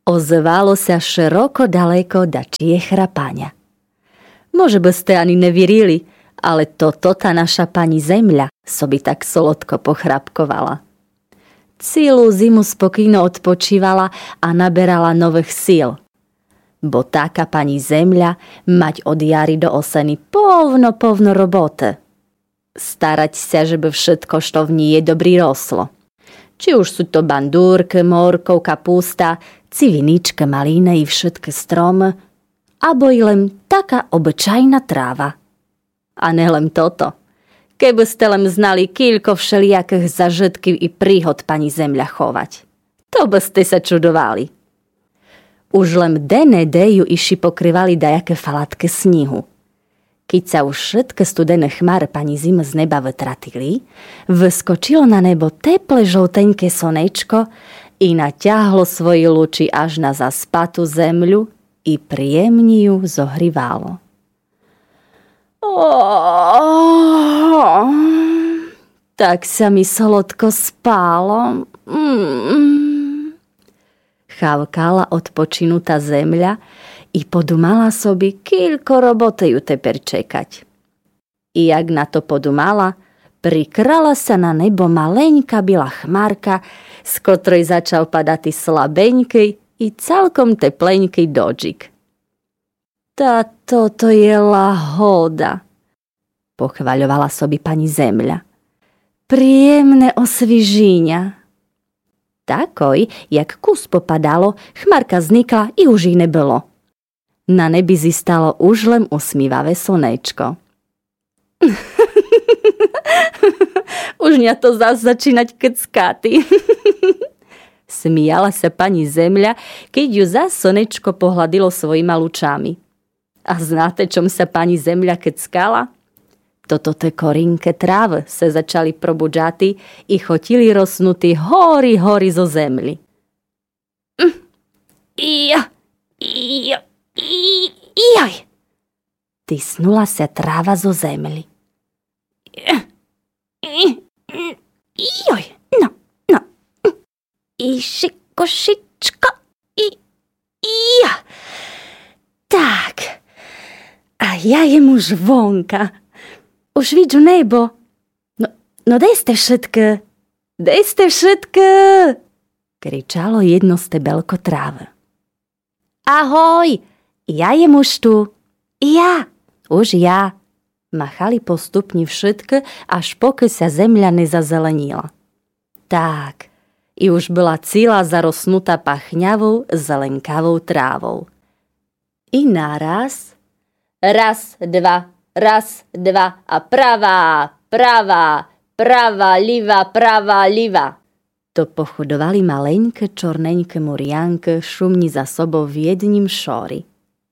Ozvalo sa široko daleko dačije chrapania. Može by ste ani nevierili, ale toto tá naša pani Zemľa soby tak solodko pochrapkovala. Celú zimu spokojno odpočívala a naberala nových síl. Bo taká pani Zemľa mať od jary do oseny povno roboty. Starať sa, żeby všetko, što v ní je dobrý roslo. Či už sú to bandúrky, morkov, kapústa, civinička, malíne i všetky stromy, abo i len taká obyčajná tráva. A nelen toto. Keby ste len znali kiľko všelijakých zažitkov i príhod pani Zemľa chovať. To by ste sa čudovali. Už len dene ju iši pokrývali dajaké falatky snihu. Keď sa už všetky studené chmary pani Zimy z neba vytratili, vyskočilo na nebo teple žltenké slnečko i naťahlo svoji luči až na zaspatú zemľu i príjemne ju zohrívalo. Tak sa mi sladko spálo. Chávkala odpočinutá zemľa i podumala sobi, kiľko roboty ju teper čekať. I jak na to podumala, prikrala sa na nebo maleňka biela chmárka, z ktorej začal padať slabeňký i celkom tepleňký dodžik. Toto je lahoda, pochvaľovala sobi pani Zemľa. Príjemné osvižíňa. Takoj, jak kus popadalo, chmárka vznikla i už ich nebylo. Na nebi zistalo už len usmívavé slnečko. Už mňa to zás začínať keckáty. Smíjala sa pani Zemľa, keď ju zás slnečko pohľadilo svojima lučami. A znáte, čom sa pani Zemľa keckala? Toto te korinke trávy sa začali probudžati i chotili rosnutí hory zo zemli. Joj! Tisnula sa tráva zo zemli. Joj! No. Košičko. Ja. Tak. A ja jem už vonka. Už vidžu nebo. No dejste všetky. Kričalo jedno stebelko trávy. Ahoj, ja jem už tu. Už ja. Machali postupne všetky, až poky sa zemľa nezazelenila. Tak, i už bola celá zarosnutá pachňavou, zelenkavou trávou. I naraz, raz, dva a pravá, liva. To pochodovali maleňké, čorneňké murianky, šumni za sobou v jedním šóri.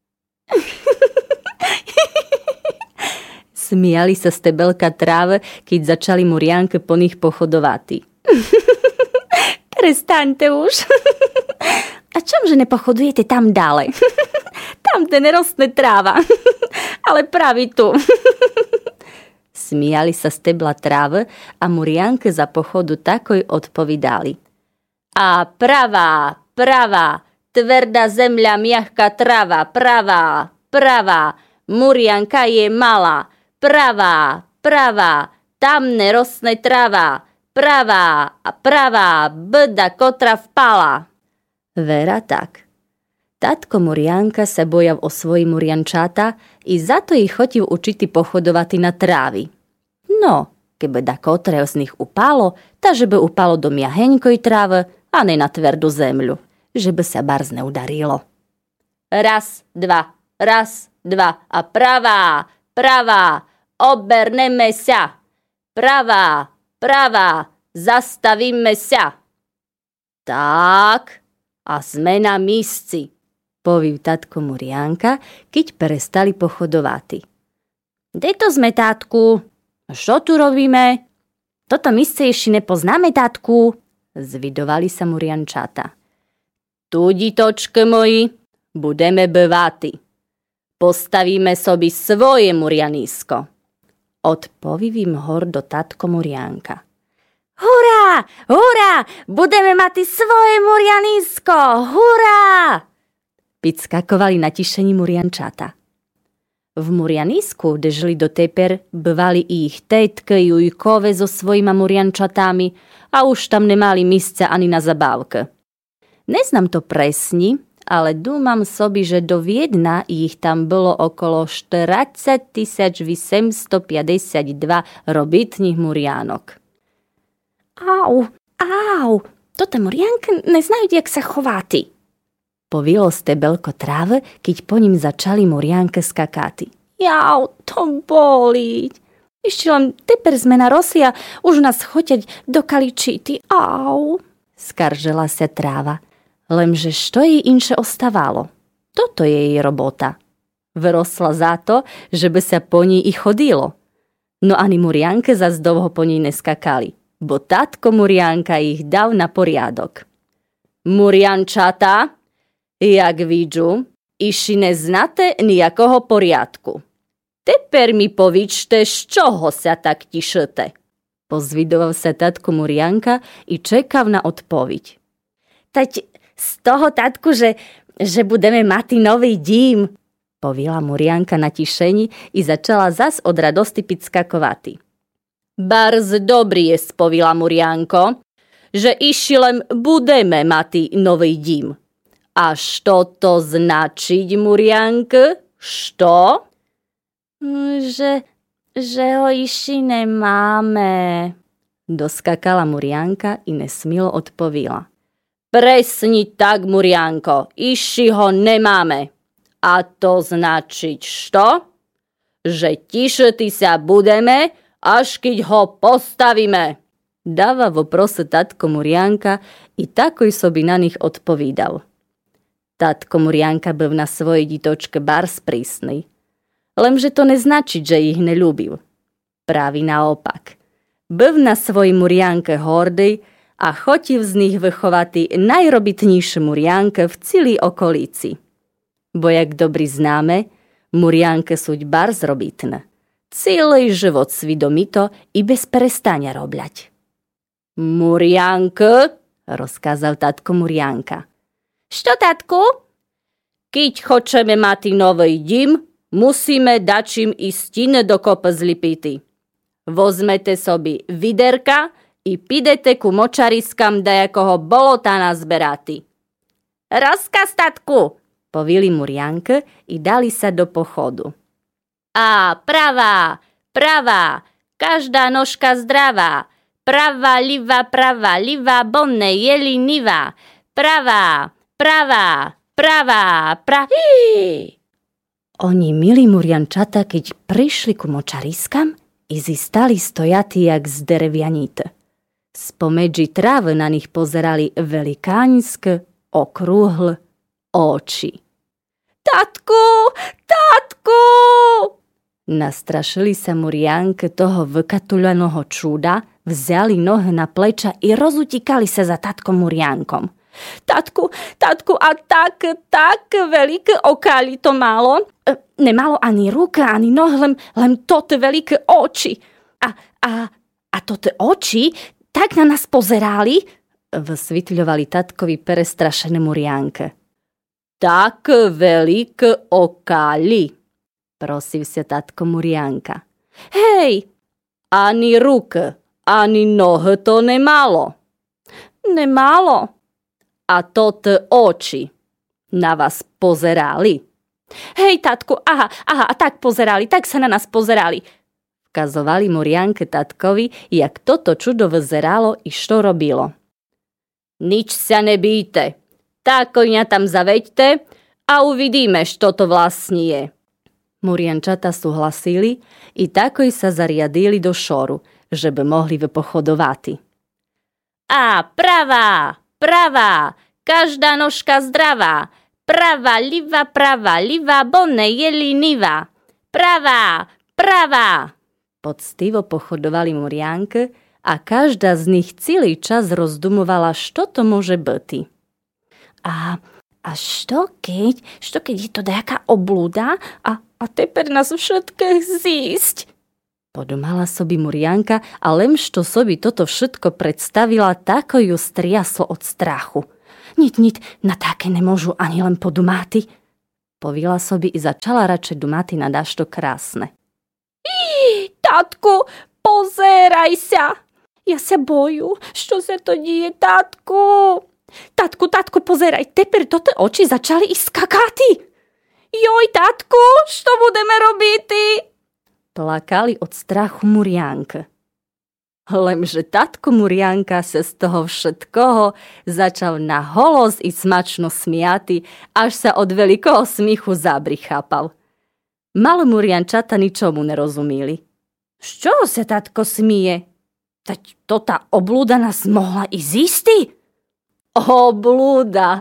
Smiali sa stebelka trávy, keď začali murianky po nich pochodovati. Prestaňte už. A čomže nepochodujete tam ďalej? Tam nerostne tráva. Ale práve tu. Smiali sa stebla trávy a murianky za pochodu takoj odpovídali. A pravá, tvrdá zemľa, miahka tráva, pravá, murianka je malá, pravá, tam nerostne tráva, pravá, bda kotra vpala. Vera tak. Tatko murianka sa bojal o svoji muriančáta i za to ich chotil učiti pochodovati na trávi. No, keby da kotre z nich upalo, ta že by upalo do miaheňkoj trávy a ne na tvrdú zemľu, že by sa barz neudarilo. Raz, dva a pravá, oberneme sa. Pravá, zastavíme sa. Tak, a sme na mísci, povív tatko murianka, keď prestali pochodovati. Dej to sme, tátku. Čo tu robíme? Toto mísce ešte nepoznáme, tátku. Zvidovali sa muriančata. Tu, ditočky moji, budeme bývati. Postavíme sobi svoje murianísko. Odpovív im hordo tatko murianka. Hurá, hurá, budeme mať svoje murianisko, hurá! Підskakovali natišení muriančata. V murianisku, kde žili do teper, bvali ich tetke i ujkove so svojima muriančatami a už tam nemali misce ani na zabávke. Neznam to presni, ale dúmam sobi, že do Viedna ich tam bolo okolo 40 852 robitních muriánok. Au, toto muriánky neznajú, jak sa chováti. Povilo stebelko tráve, keď po ním začali muriánke skakáty. Jau, to bolí. Ešte len teper sme narosli a už nás chotiať do kaličíty. Au, skaržela sa tráva. Lemže što jej inše ostávalo? Toto je jej robota. Vyrosla za to, že by sa po ní i chodilo. No ani muriánke zas dlho po ní neskakali, bo tatko muriánka ich dal na poriadok. Muriančata, jak vidžu, iši neznate nijakoho poriadku. Teper mi povičte, z čoho sa tak tišete. Pozvidoval sa tatko muriánka i čekal na odpoveď. Tať z toho, tatku, že budeme mať nový dím, povila muriánka na tišení i začala zas od radosti підskakovati. Barz dobrý je, spovila muriánko, že iši len budeme mať nový dím. A što to značiť, muriánk? Što? Že ho iši nemáme, doskakala muriánka i nesmilo odpovila. Presni tak, muriánko, iši ho nemáme. A to značiť što? Že tišeti sa budeme, až keď ho postavíme. Dáva vo prose tatko muriánka i takoj sobi na nich odpovídal. Tatko muriánka byl na svojej ditočke bars prísny. Lemže to neznačiť, že ich neľúbil. Právi naopak. Byl na svojej muriánke hordej a chotil z nich vychovati najrobitnejšie muriánke v celý okolíci. Bo jak dobrí známe, muriánke sú bars robitné. Celý život svidomito i bez prestania robľať. Muriánke, rozkázal tatko muriánka. Što, tatku? Keď chceme mať nový dím, musíme dačím i stine dokope zlipiti. Vozmete sobi viderka i pidete ku močariskam dajakoho bolota nazberati. Rozkaz, tatku, povili muriánke i dali sa do pochodu. A pravá, každá nožka zdravá, pravá, liva, bonne, jeli, niva, pravá. Oni, milí muriančata, keď prišli ku močariskam, i zistali stojatí jak z derevianite. Spomedzi trávy na nich pozerali velikánske, okrúhle oči. Tatku! Nastrašili sa muriánke toho vykatuľaného čúda, vzali nohy na pleča i rozutikali sa za tatkom muriánkom. Tatku, a tak veľké okály to malo. Nemalo ani ruka, ani noh, len tote veľké oči. A tote oči tak na nás pozerali, vysvetľovali tatkovi prestrašené muriánke. Tak veľké okály, prosil sa tatko muriánka. Hej, ani ruke, ani nohy to nemalo. Nemalo. A tote oči na vás pozerali. Hej, tatku, aha, a tak pozerali, tak sa na nás pozerali. Vkazovali muriánke tatkovi, jak toto čudo vyzeralo i što robilo. Nič sa nebíte, tá koňa tam zaveďte a uvidíme, što to vlastne je. Muriančata súhlasili i takoj sa zariadili do šoru, že by mohli vypochodovati. A pravá, každá nožka zdravá, pravá, liva, bonne, jeli, niva, pravá. Poctivo pochodovali muriánke a každá z nich celý čas rozdumovala, što to môže byť. A što keď je to nejaká oblúda a teper nás všetkých zísť? Podumala sobi Murianka a len što sobi toto všetko predstavila, tako ju striaslo od strachu. Nit, na také nemôžu ani len podumáty. Povila sobi i začala radšej dumáty na dašto krásne. Tatku, pozeraj sa! Ja sa boju, što sa to deje, tatku? Tatku, pozeraj, teper toto oči začali ísť skakáty. Joj, tatku, što budeme robiti? Plakali od strachu Murianka. Lenže tatko Murianka sa z toho všetkoho začal na holos i smačno smiati, až sa od veľkého smíchu zabrychápal. Malé Muriančata ničomu nerozumíli. Z čoho sa tatko smije? Tať to tá oblúda nás mohla ísť istý? Oblúda!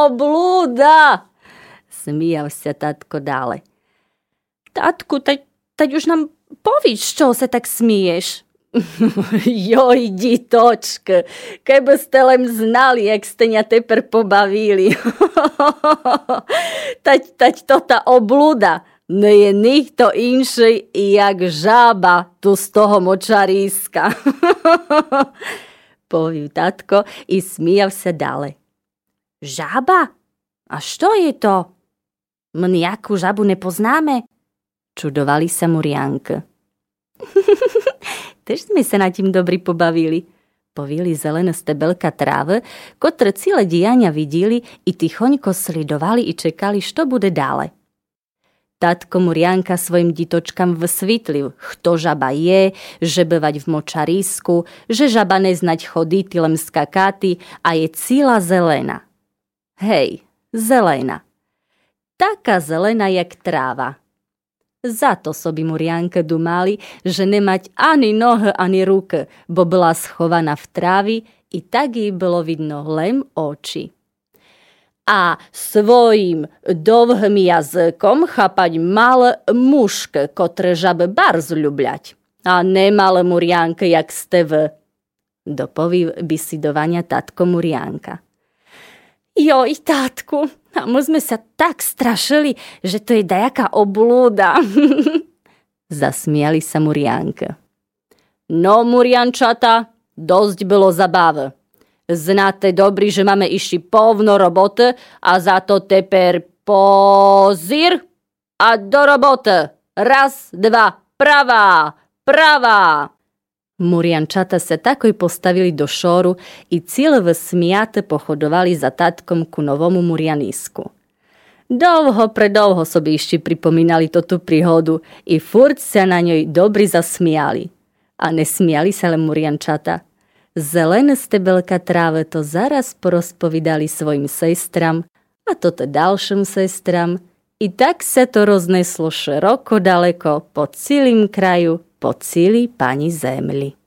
Smíjal sa tatko dále. Tatku, tať už nám povíš, z čoho sa tak smiješ? Joj, ditočke, keby ste len znali, jak ste ňa teper pobavili. Tať to tá oblúda ne je nikto inší, jak žába tu z toho močaríska. Povív tatko i smíjav sa dále. Žába? A što je to? My nejakú žabu nepoznáme? Čudovali sa Murianka. Tež sme sa na tým dobri pobavili. Povili zelené stebelka tráve, ktoré celé diania videli i tichoňko sledovali i čekali, što bude dále. Tatko Murianka svojim ditočkám vysvitlil, kto žaba je, že bevať v močarísku, že žaba neznať chodiť, len skakáty a je celá zelená. Hej, zelená. Taká zelená, jak tráva. Za to sobi Murianka dumali, že nemať ani nohy, ani ruky, bo bola schovaná v trávi i tak jej bylo vidno len oči. A svojím dovhým jazykom chápať mal mužke, kotre žabe barz ľubľať. A nemal Murianka, jak ste vy. Dopovív bisidovania tatko Murianka. Joj, tátku, a my sme sa tak strašili, že to je dajaká oblúda. Zasmiali sa Murianka. No, Muriančata, dosť bylo zabave. Znáte dobri, že máme išli povno roboty a za to teper pozir a do roboty. Raz, dva, pravá. Muriančata sa takoj postavili do šoru i cíle smiate pochodovali za tatkom ku novomu Murianisku. Predovho sobi ešte pripomínali toto príhodu i furt sa na ňoj dobri zasmiali. A nesmiali sa len Muriančata. Zelené stebelka tráve to zaraz porozpovídali svojim sestram a toto ďalším sestram. I tak sa to rozneslo široko daleko po celým kraju, po celý pani zemli.